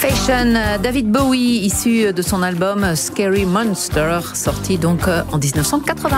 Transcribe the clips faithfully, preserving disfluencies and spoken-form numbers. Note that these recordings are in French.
Fashion, David Bowie, issu de son album Scary Monster, sorti donc en dix-neuf cent quatre-vingts.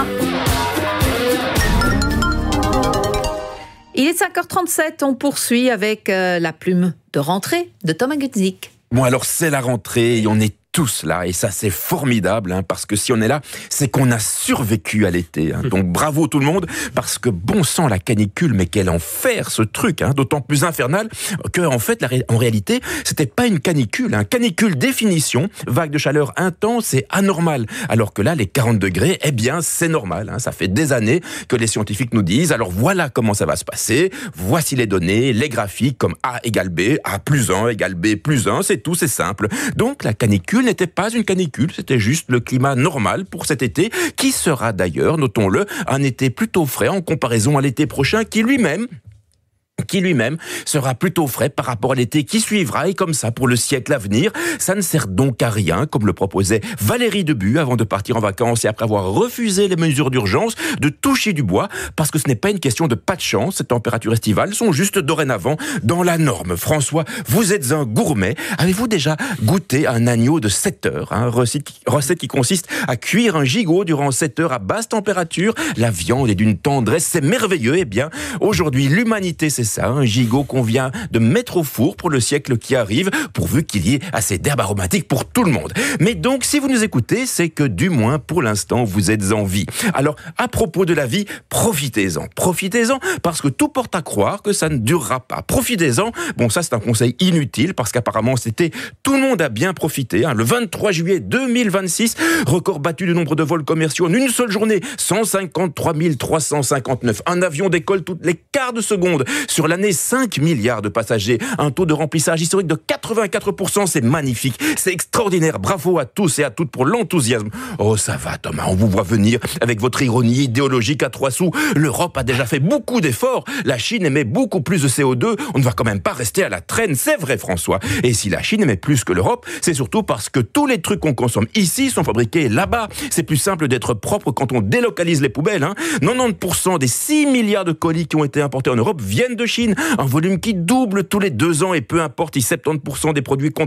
Il est cinq heures trente-sept, on poursuit avec la plume de rentrée de Thomas Gutzik. Bon, alors c'est la rentrée et on est tous là, et ça c'est formidable, hein, parce que si on est là, c'est qu'on a survécu à l'été. Hein. Donc bravo tout le monde, parce que bon sang la canicule, mais quel enfer ce truc, hein, d'autant plus infernal que en fait, la ré- en réalité, c'était pas une canicule. Hein. Canicule définition, vague de chaleur intense et anormale. Alors que là, les quarante degrés, eh bien c'est normal. Hein. Ça fait des années que les scientifiques nous disent, alors voilà comment ça va se passer, voici les données, les graphiques comme A égale B, A plus un égale B plus un, c'est tout, c'est simple. Donc la canicule n'était pas une canicule, c'était juste le climat normal pour cet été, qui sera d'ailleurs, notons-le, un été plutôt frais en comparaison à l'été prochain, qui lui-même qui lui-même sera plutôt frais par rapport à l'été qui suivra, et comme ça, pour le siècle à venir, ça ne sert donc à rien, comme le proposait Valérie Debu avant de partir en vacances et après avoir refusé les mesures d'urgence, de toucher du bois, parce que ce n'est pas une question de pas de chance, ces températures estivales sont juste dorénavant dans la norme. François, vous êtes un gourmet, avez-vous déjà goûté un agneau de sept heures, hein, recette, recette qui consiste à cuire un gigot durant sept heures à basse température, la viande est d'une tendresse, c'est merveilleux. Eh bien, aujourd'hui, l'humanité, c'est ça, un gigot qu'on vient de mettre au four pour le siècle qui arrive, pourvu qu'il y ait assez d'herbes aromatiques pour tout le monde. Mais donc, si vous nous écoutez, c'est que du moins, pour l'instant, vous êtes en vie. Alors, à propos de la vie, profitez-en. Profitez-en, parce que tout porte à croire que ça ne durera pas. Profitez-en. Bon, ça, c'est un conseil inutile, parce qu'apparemment, c'était tout le monde a bien profité. Hein. Le vingt-trois juillet deux mille vingt-six, record battu du nombre de vols commerciaux en une seule journée, cent cinquante-trois mille trois cent cinquante-neuf. Un avion décolle toutes les quarts de seconde. Sur l'année, cinq milliards de passagers. Un taux de remplissage historique de quatre-vingt-quatre pour cent. C'est magnifique. C'est extraordinaire. Bravo à tous et à toutes pour l'enthousiasme. Oh, ça va, Thomas. On vous voit venir avec votre ironie idéologique à trois sous. L'Europe a déjà fait beaucoup d'efforts. La Chine émet beaucoup plus de C O deux. On ne va quand même pas rester à la traîne. C'est vrai, François. Et si la Chine émet plus que l'Europe, c'est surtout parce que tous les trucs qu'on consomme ici sont fabriqués là-bas. C'est plus simple d'être propre quand on délocalise les poubelles. Hein. quatre-vingt-dix pour cent des six milliards de colis qui ont été importés en Europe viennent de Chine, un volume qui double tous les deux ans, et peu importe si soixante-dix pour cent des produits